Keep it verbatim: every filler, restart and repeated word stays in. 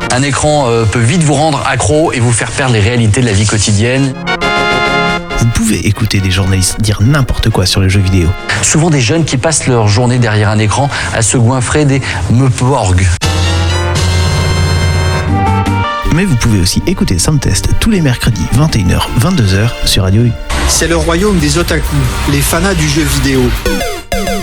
Un écran euh, peut vite vous rendre accro et vous faire perdre les réalités de la vie quotidienne. Vous pouvez écouter des journalistes dire n'importe quoi sur les jeux vidéo. Souvent des jeunes qui passent leur journée derrière un écran à se goinfrer des meuporgs. Mais vous pouvez aussi écouter Soundtest tous les mercredis vingt et une heures vingt-deux heures sur Radio U. C'est le royaume des otaku, les fanas du jeu vidéo.